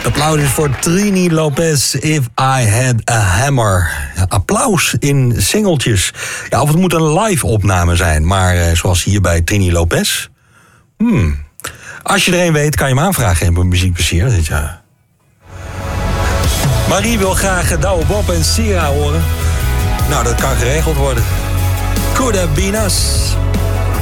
Applaus is voor Trini Lopez, If I Had a Hammer. Ja, applaus in singeltjes. Ja, of het moet een live opname zijn, maar zoals hier bij Trini Lopez. Als je er een weet, kan je hem aanvragen in Muziekplezier. Ja. Marie wil graag Douwe Bob en Sira horen. Nou, dat kan geregeld worden. Could have been us.